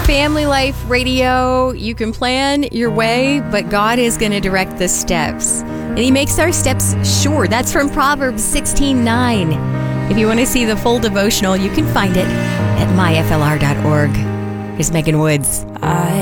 Family Life Radio. You can plan your way, but God is going to direct the steps. And He makes our steps sure. That's from Proverbs 16:9. If you want to see the full devotional, you can find it at myflr.org. Here's Megan Woods.